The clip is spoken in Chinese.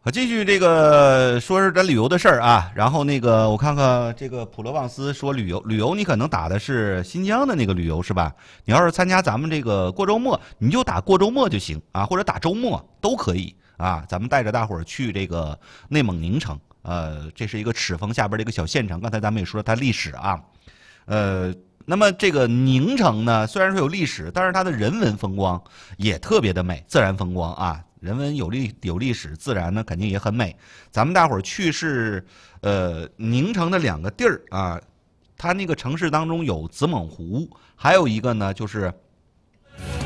继续这个说是咱旅游的事儿啊，然后那个我看看这个普罗旺斯说旅游你可能打的是新疆的那个旅游是吧？你要是参加咱们这个过周末，你就打过周末就行啊，或者打周末都可以啊。咱们带着大伙儿去这个内蒙宁城，这是一个赤峰下边的一个小县城，刚才咱们也说了它历史啊，那么这个宁城呢，虽然说有历史，但是它的人文风光也特别的美，自然风光啊。人文有历史，自然呢肯定也很美。咱们大伙儿去是宁城的2个地儿啊，它那个城市当中有子猛湖，还有一个呢就是